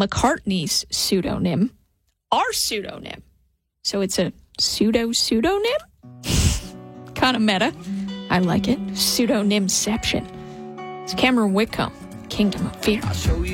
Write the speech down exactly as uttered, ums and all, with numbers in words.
McCartney's pseudonym, our pseudonym. So it's a pseudo-pseudonym? Kind of meta. I like it. Pseudonymception. It's Cameron Whitcomb, Kingdom of Fear.